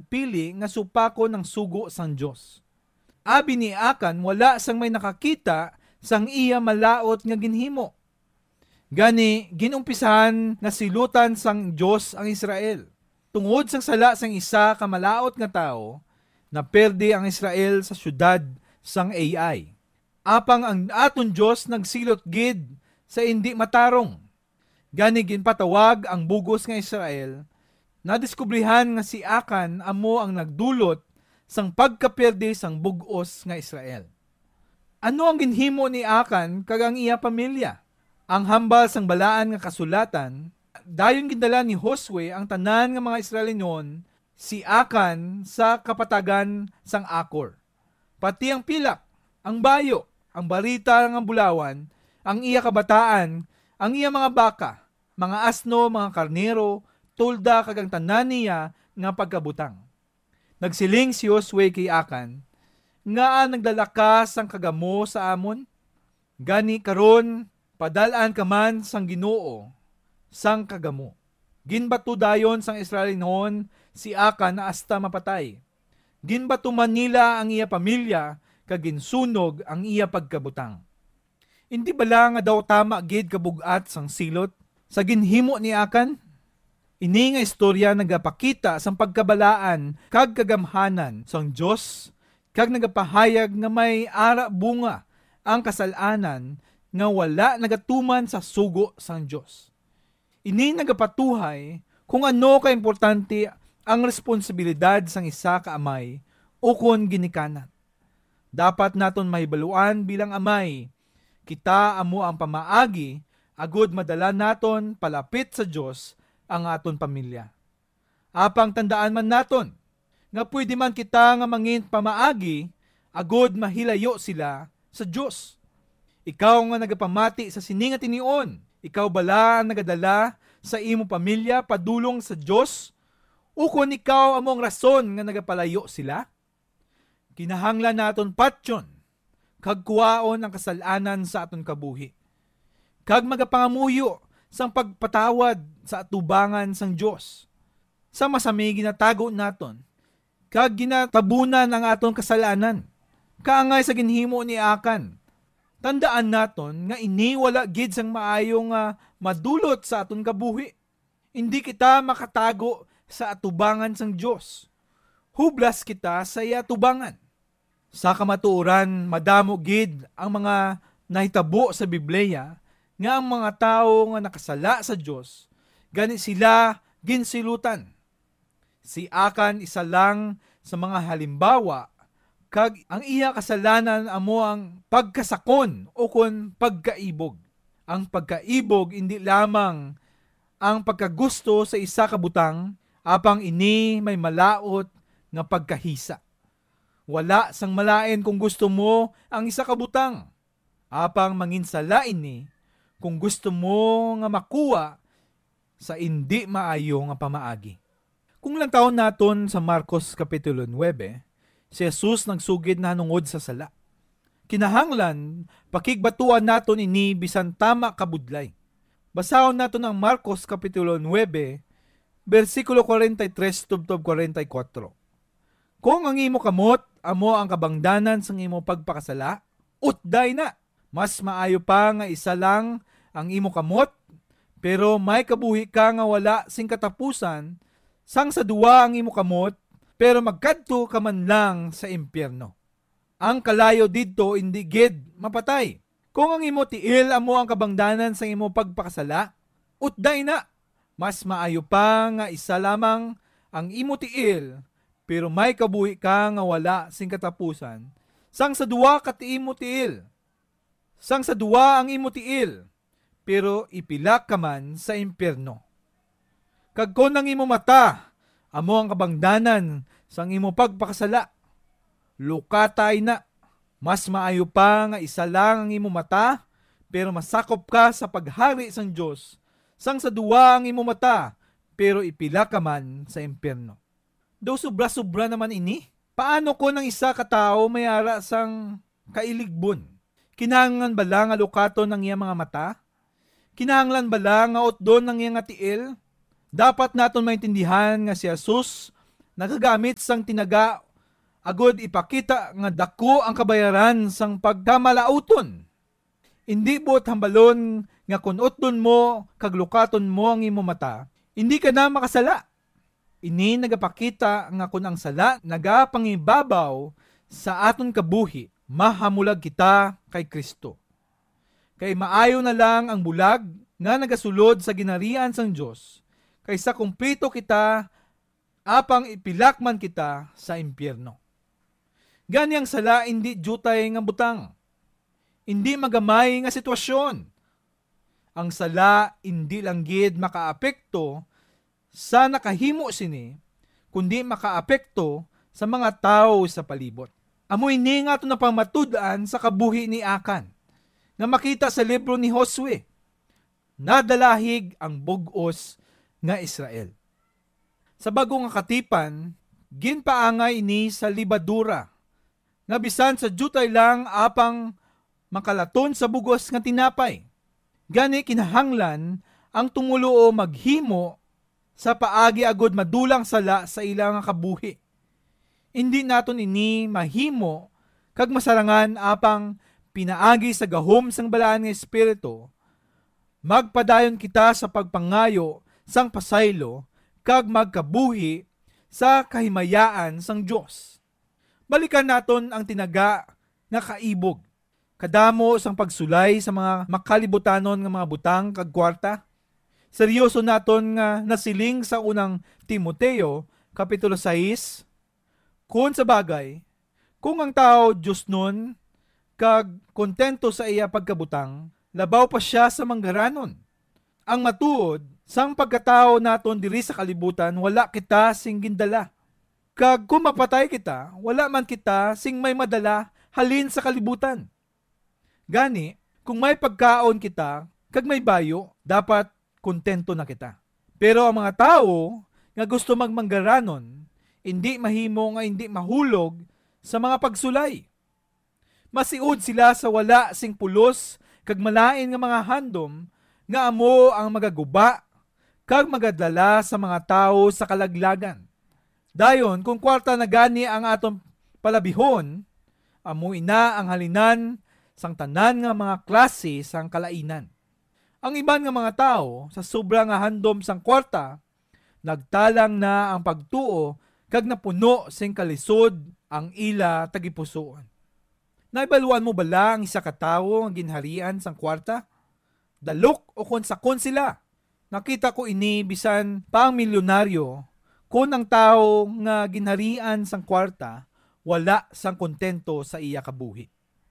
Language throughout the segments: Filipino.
nagpili nga supako ng sugo sang Dios. Abi ni Akan wala sang may nakakita sang iya malaot nga ginhimo. Gani ginumpisahan nga silutan sang Dios ang Israel. Tungod sang sala sang isa ka malaot nga tao, naperde ang Israel sa syudad sang Ai. Apang ang aton Dios nagsilot gid sa indi matarong. Gani ginpatawag ang bugos nga Israel. Nadiskubrihan nga si Akan amo ang nagdulot sang pagkaperde sang bugos nga Israel. Ano ang ginhimo ni Akan kag ang iya pamilya? Ang hambal sang balaan nga kasulatan, dayon gindala ni Josue ang tanan nga mga Israelinon si Akan sa kapatagan sang Akor. Pati ang pilak, ang bayo, ang barita ng bulawan, ang iya kabataan, ang iya mga baka, mga asno, mga karnero, tulda kag ang tanan niya nga pagkabutang. Nagsiling si Josue kay Akan, nga nagdalakas ang kagamo sa amon, gani karon padalaan ka man sang Ginoo sang kagamo. Ginbato dayon sang Israelinon si Akan na hasta mapatay. Ginbato man nila ang iya pamilya kag ginsunog ang iya pagkabutang. Hindi bala nga daw tama gid kabugat sang silot sa ginhimo ni Akan? Ini nga istorya nagapakita sang pagkabalaan kag kagamhanan sang Dios kag nagapahayag nga may ara bunga ang kasalanan nga wala nagatuman sa sugo sang Dios. Ini nagapatuhay kung ano kaimportante ang responsibilidad sang isa ka amay o kon ginikanan. Dapat naton mahibaluan bilang amay, kita amo ang pamaagi agud madala naton palapit sa Dios ang aton pamilya. Apang tandaan man naton nga pwede man kita nga mangin pamaagi agud mahilayo sila sa Dios. Ikaw nga nagapamati sa sininga tinion, ikaw bala ang nagadala sa imo pamilya padulong sa Dios o kung ikaw among rason nga nagapalayo sila? Kinahanglan naton patyon kag kuwaon ang kasalanan sa aton kabuhi. Kag magapangamuyo sang pagpatawad sa atubangan sang Dios. Sa masami ginatago naton kag ginatabunan ang aton kasalanan. Kaangay sa ginhimo ni Akan. Tandaan naton nga ini wala gid sang maayong madulot sa aton kabuhi. Hindi kita makatago sa atubangan sang Dios. Hublas kita sa iya atubangan. Sa kamatuoran, madamo gid ang mga nahitabo sa Biblia nga ang mga tao nga nakasala sa Dios, gani sila ginsilutan. Si Akan isa lang sa mga halimbawa kag ang iya kasalanan amo ang pagkasakon o kon pagkaibog. Ang pagkaibog hindi lamang ang pagkagusto sa isa ka butang, apang ini may malaot nga pagkahisa. Wala sang malain kung gusto mo ang isa ka butang, apang manginsala ini kung gusto mo nga makuha sa hindi maayo nga pamaagi. Kung lang taon naton sa Marcos Kapitulo 9, si Jesus nagsugid na hanungod sa sala. Kinahanglan, pakigbatuan naton ini bisan tama kabudlay. Basahon naton ang Marcos Kapitulo 9, versikulo 43 tubtob 44. Kung ang imo kamot, amo ang kabangdanan sang imo pagpakasala, utday na. Mas maayo pa nga isa lang ang imo kamot, pero may kabuhi ka nga wala sing katapusan, sang sa duwa ang imo kamot, pero magkadto ka man lang sa impyerno. Ang kalayo didto indi gid mapatay. Kung ang imo tiil amo ang kabangdanan sang imo pagpakasala, utday na. Mas maayo pa nga isa lamang ang imo tiil, pero may kabuhi ka nga wala sing katapusan, sang sa duwa ka ti imo tiil. Sang sa duwa ang imo tiil, pero ipilak ka man sa impyerno. Kag kon ang imo mata, amo ang kabangdanan sang imo pagpakasala, lukatay na. Mas maayo pa nga isa lang ang imo mata, pero masakop ka sa paghari sang Dios, sang sa duwa ang imo mata, pero ipilak ka man sa impyerno. Daw sobra-sobra naman ini. Paano ko ng isa katao may ara sang kailigbon? Kinahanglan bala nga lukaton ng iya mga mata? Kinahanglan bala nga otdon ng iya nga tiil? Dapat naton maintindihan nga si Jesus nagagamit sang tinaga agod ipakita nga dako ang kabayaran sang pagkamalauton. Hindi bot hambalon nga kun utdon mo kaglukaton mo ang imo mata, hindi ka na makasala. Ini nagapakita nga kun ang sala nagapangibabaw sa aton kabuhi, mahamulag kita kay Kristo. Kay maayo na lang ang bulag nga nagasulod sa ginarian sang Dios kaysa kumpleto kita apang ipilakman kita sa impyerno. Gani ang sala hindi jutay nga butang, hindi magamay nga sitwasyon. Ang sala hindi lang gid makaapekto sa nakahimo sini, kundi makaapekto sa mga tao sa palibot. Amoy ni nga ito na pamatud-an sa kabuhi ni Akan, na makita sa libro ni Josue. Nadalahig ang bugos nga Israel. Sa bagong katipan, ginpaangay ini sa libadura, nga bisan sa jutay lang apang makalaton sa bugos nga tinapay. Gani kinahanglan ang tumulo o maghimo sa paagi agod madulang sala sa ilang kabuhi. Hindi naton ini mahimo kag masarangan apang pinaagi sa gahom sang balaan nga espiritu, magpadayon kita sa pagpangayo sang pasaylo kag magkabuhi sa kahimayaan sang Dios. Balikan naton ang tinaga nga kaibog. Kadamo sang pagsulay sa mga makalibutanon nga mga butang kag kwarta. Seryoso naton nga nasiling sa unang Timoteo, Kapitulo 6, kung sa bagay, kung ang tao Diyos nun, kag kontento sa iya pagkabutang, labaw pa siya sa manggaranon. Ang matuod, sang pagkatao naton diri sa kalibutan, wala kita sing gindala. Kag kung mapatay kita, wala man kita sing may madala halin sa kalibutan. Gani, kung may pagkaon kita, kag may bayo, dapat kontento na kita. Pero ang mga tao nga gusto magmanggaranon, hindi mahimo nga hindi mahulog sa mga pagsulay. Masiud sila sa wala sing pulos kag malain nga mga handom nga amo ang magaguba kag magadala sa mga tao sa kalaglagan. Dayon, kung kwarta na gani ang atong palabihon, amo ina ang halinan sang tanan nga mga klase sang kalainan. Ang iban nga mga tao sa sobrang nga handom sang kwarta, nagtalang na ang pagtuo kag napuno sing kalisod ang ila tagipusoon. Naibaluan mo bala ang isa ka tawo nga ginharian sang kwarta? Dalok o konsakon sila. Nakita ko ini bisan pang milyonaryo kung ang tao nga ginharian sang kwarta wala sang kontento sa iya kabuhi.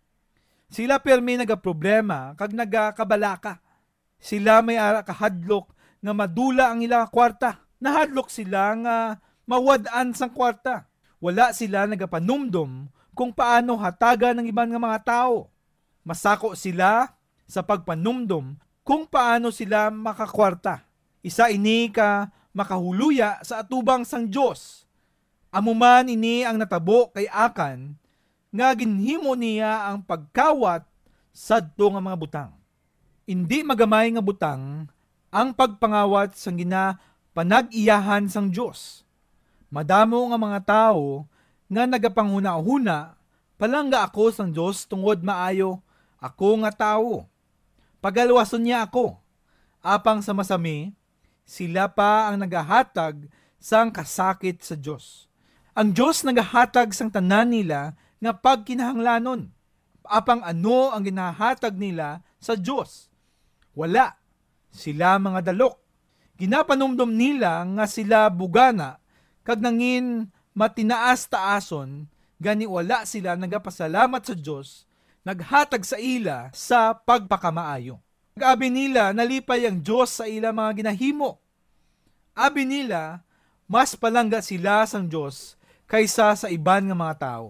Sila permi nagaproblema kag nagakabalaka. Sila may kahadlok nga madula ang ila kwarta. Nahadlok sila nga mawadaan sang kwarta. Wala sila nagapanumdum kung paano hataga ng iban nga mga tao. Masako sila sa pagpanumdum kung paano sila makakwarta. Isa ini ka makahuluya sa atubang sang Diyos. Amuman ini ang natabo kay Akan, nga ginhimo niya ang pagkawat sadto nga mga butang. Hindi magamay nga butang ang pagpangawat sang panag-iyahan sang Diyos. Madamo nga mga tao nga nagapanghuna-huna, palangga ako sang Diyos tungod maayo, ako nga tao. Pagalwason niya ako, apang sa masami, sila pa ang nagahatag sang kasakit sa Diyos. Ang Diyos nagahatag sang tanan nila nga pagkinahanglanon. Apang ano ang ginahatag nila sa Diyos? Wala. Sila mga dalok. Ginapanumdum nila nga sila bugana, kag nangin matinaas-taason, gani wala sila nagapasalamat sa Diyos, naghatag sa ila sa pagpakamaayo. Abi nila nalipay ang Diyos sa ila mga ginahimo. Abi nila, mas palangga sila sang Diyos kaysa sa iban nga mga tao.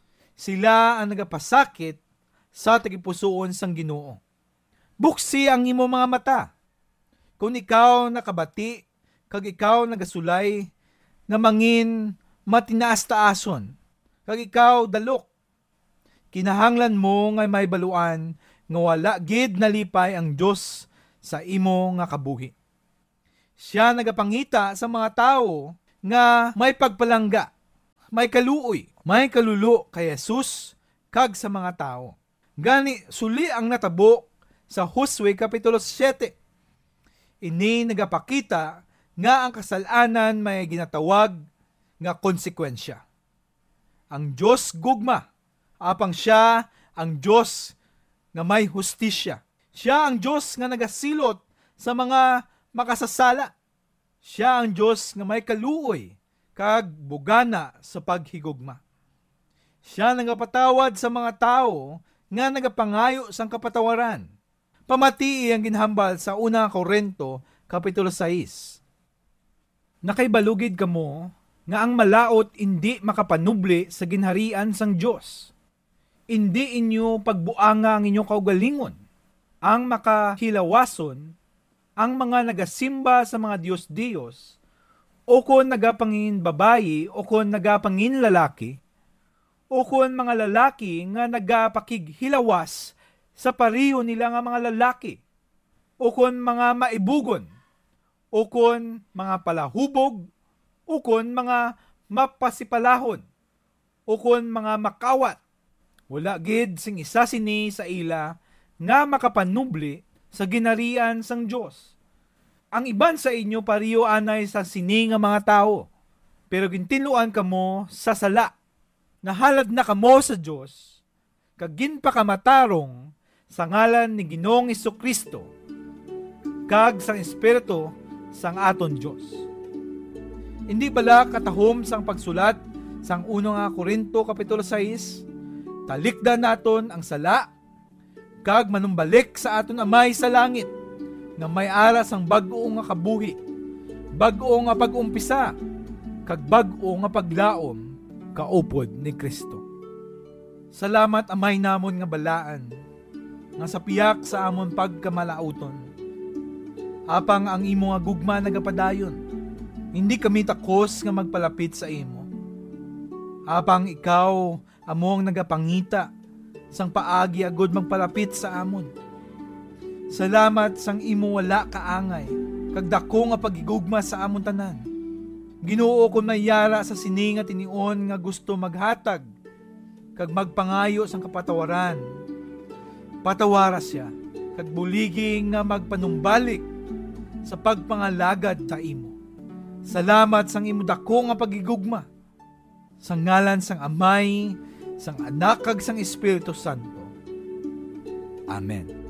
Sila ang nagapasakit sa tagipusoon sang Ginoo. Buksi ang imo mga mata. Kung ikaw nakabati, kag ikaw nagasulay, nga mangin matinaas-taason, kag ikaw dalok, kinahanglan mo nga may baluan nga wala gid nalipay ang Diyos sa imo nga kabuhi. Siya nagapangita sa mga tao nga may pagpalangga, may kaluoy, may kalulo kay Jesus kag sa mga tao. Gani suli ang natabo sa Josue Kapitulo 7. Ini nagapakita nga ang kasalanan may ginatawag nga konsekwensya. Ang Diyos gugma, apang siya ang Diyos nga may hustisya. Siya ang Diyos nga nagasilot sa mga makasasala. Siya ang Diyos nga may kaluoy kag bugana sa paghigugma. Siya nagapatawad sa mga tao nga nagapangayo sang kapatawaran. Pamatii ang ginhambal sa 1 Korinto Kapitulo 6. Nakaibalugid kamo nga ang malaot hindi makapanubli sa ginharian sang Diyos. Hindi inyo pagbuanga ang inyong kaugalingon. Ang makahilawason, ang mga nagasimba sa mga Diyos-Diyos, o kung nagapangin babayi, o kung nagapangin lalaki, o kung mga lalaki nga nagapakighilawas sa pariho nila nga mga lalaki, o kung mga maibugon, o kung mga palahubog, o kung mga mapasipalahon, o kung mga makawat. Wala gid sing isa sini sa ila nga makapanubli sa ginarian sang Diyos. Ang iban sa inyo pariyo anay sa sini nga mga tao, pero gintinuan kamo sa sala. Nahalad na kamo sa Diyos, kag ginpakamatarong sa ngalan ni Ginoong Jesucristo, kag sang Espiritu sang aton Diyos. Hindi bala katahom sang pagsulat sang 1 Korinto Kapitulo 6, talikdan naton ang sala, kag manumbalik sa aton Amay sa langit, nga may aras ang bag-o nga kabuhi, bag-o nga pag-umpisa, kag bag-o nga paglaom, kaupod ni Kristo. Salamat Amay namon nga balaan, nga sa piyak sa amon pagkamalauton. Apang ang imo nga gugma nagapadayon, hindi kami takos nga magpalapit sa imo. Apang ikaw among nagapangita, sang paagi agod magpalapit sa amon. Salamat sang imo wala kaangay, kag dako nga pagigugma sa amon tanan. Ginoo ko mayara sa sini nga tinion nga gusto maghatag, kag magpangayo sang kapatawaran. Patawara siya, kag buliging nga magpanumbalik sa pagpangalagad sa imo. Salamat sang imo dako nga pagigugma, sa ngalan sang Amay, sang Anak kag sang Espiritu Santo. Amen.